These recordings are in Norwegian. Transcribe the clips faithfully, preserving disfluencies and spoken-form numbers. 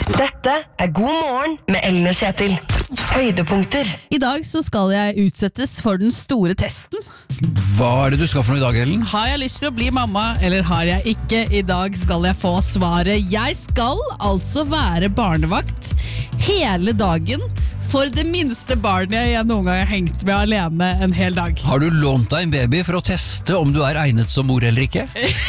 Dette er God morgen med Ellen og Kjetil. Høydepunkter. I dag så skal jeg utsettes for den store testen. Hva er det du skal for noe i dag, Ellen? Har jeg lyst til å bli mamma, eller har jeg ikke? I dag skal jeg få svaret. Jeg skal altså være barnevakt hele dagen for det minste barnet jeg noen gang har hengt med alene en hel dag. Har du lånt deg en baby for å teste om du er egnet som mor eller ikke?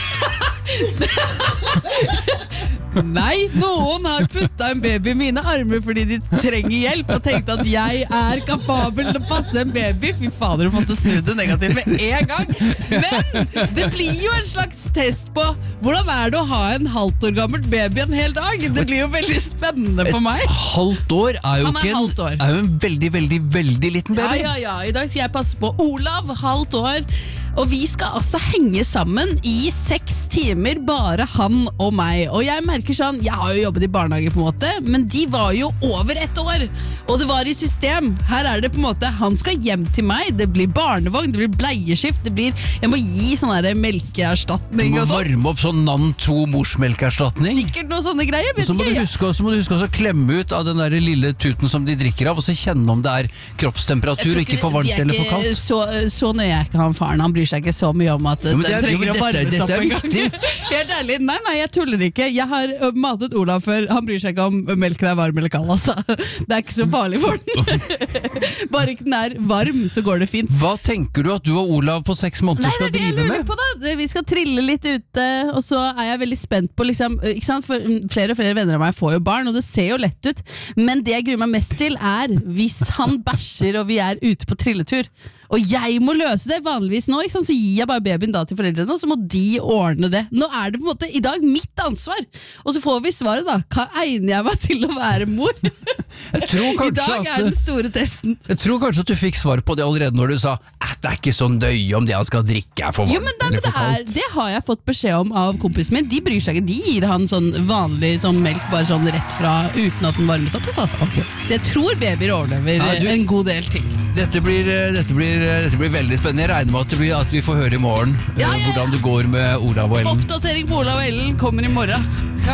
Nei, noen har puttet en baby i mine armer fordi de trenger hjelp og tenkte at jeg er kapabel til å passe en baby. Fy fader, du måtte snu det negativt med en gang. Men det blir jo en slags test på hvordan er det å ha en halvt år gammelt baby en hel dag. Det blir jo veldig spennende for meg. Et halvt år er jo, Han er ikke en, halvt år. er jo en veldig, veldig, veldig liten Ja, baby. ja, ja. I dag skal jeg passe på Olav, halvt år. Og vi skal altså henge sammen i seks timer, bare han og meg. Og jeg merker sånn, jeg har jo jobbet i barnehage på en måte, men de var jo over ett år. Og det var i system. Her er det på en måte, han skal hjem til meg, det blir barnevogn, det blir bleieskift, det blir, jeg må gi sånn her Du melkeerstatning må og sånn. varme opp sånn Nan to morsmelkerstatning. Sikkert noe sånne greier, vet Så må, ikke du jeg. huske, så må du huske også å klemme ut av den der lille tuten som de drikker av, og så kjenne om det er kroppstemperatur og ikke for varmt De er eller for ikke kaldt. Så, så nøye er ikke han faren, han bryr seg ikke så mye om at Jo, men det den er- jo, men trenger å dette- varmes dette opp er en gang. viktig. Helt ærlig, nei, nei, jeg tuller ikke. Jeg har ø, matet Olav før, han bryr seg ikke om melken er varm eller kald, altså. Det er ikke så farlig for den. Bare ikke den er varm, så går det fint. Hva tenker du at du og Olav på seks måneder Nei, skal det er det jeg drive lurer med? på da. Vi skal trille litt ute, og så er jeg veldig spent på liksom, ikke sant? For flere og flere venner av meg får jo barn, og det ser jo lett ut. Men det jeg gruer meg mest til er hvis han bæsjer og vi er ute på trilletur. Og jeg må løse det vanligvis nå, ikke sant? Så gir jeg bare babyen da til foreldrene, og så må de ordne det. Nå er det på en måte i dag mitt ansvar. Og så får vi svaret da. Hva egner jeg meg til å være mor? Jeg tror I kanskje dag at er den store testen. Jeg tror kanskje at du fikk svar på det allerede når du sa at det er ikke så nøye om det han skal drikke er for varmt Jo, men, det, men eller det, for er, kaldt. det har jeg fått beskjed om av kompisen min. De bryr seg ikke. De gir han sånn vanlig sånn melk bare sånn rett fra uten at den varmes opp. Så, så jeg tror babyer overlever Ja, du- en god del ting. Dette blir, eh, dette, blir, eh, dette blir veldig spennende. Jeg regner med at, det blir, at vi får høre i morgen eh, Ja, ja, ja. hvordan det går med Olav og Ellen. Oppdatering på Olav og Ellen kommer i morgen.